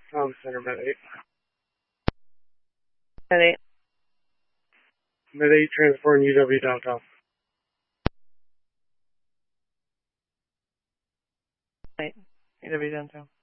Center, Med 8. Med 8. Med 8, transporting UW downtown. Right. UW downtown.